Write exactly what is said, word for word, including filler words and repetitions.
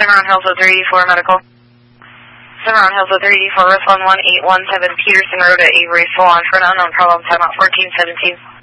Cimarron Hills oh three eighty-four medical. Cimarron Hills oh three eighty-four, respond one eight one seven Peterson Road at Avery, full on for an unknown problem, time out fourteen seventeen.